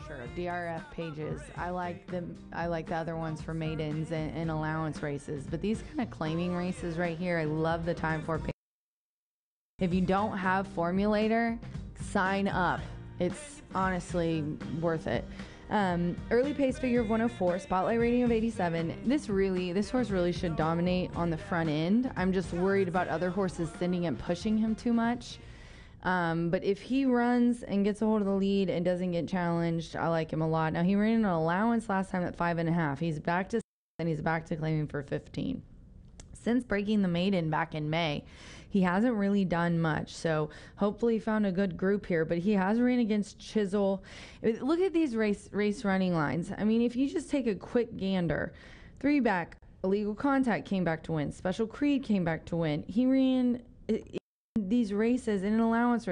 sure. DRF pages. I like the other ones for maidens and allowance races. But these kind of claiming races right here, I love the time for. If you don't have Formulator, sign up. It's honestly worth it. Early pace figure of 104, spotlight rating of 87. This horse really should dominate on the front end. I'm just worried about other horses sending and pushing him too much. But if he runs and gets a hold of the lead and doesn't get challenged, I like him a lot. Now, he ran an allowance last time at 5.5. He's back to 6, and he's back to claiming for 15. Since breaking the maiden back in May, he hasn't really done much. So hopefully he found a good group here, but he has ran against Chisel. Look at these race running lines. I mean, if you just take a quick gander, 3 back, Illegal Contact came back to win. Special Creed came back to win. He ran these races in an allowance race